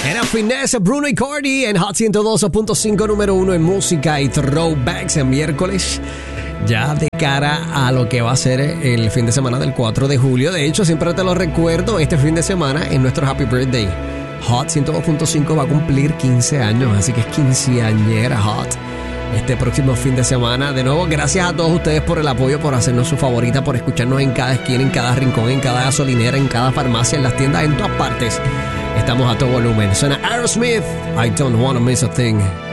Era Finesse, Bruno y Cardi en Hot 102.5, número 1 en música y throwbacks en miércoles. Ya de cara a lo que va a ser el fin de semana del 4 de julio. De hecho, siempre te lo recuerdo, este fin de semana en nuestro Happy Birthday. Hot 102.5 va a cumplir 15 años, así que es quinceañera Hot. Este próximo fin de semana. De nuevo, gracias a todos ustedes por el apoyo, por hacernos su favorita, por escucharnos en cada esquina, en cada rincón, en cada gasolinera, en cada farmacia, en las tiendas, en todas partes. Estamos a todo volumen. Suena Aerosmith, I Don't Wanna Miss a Thing.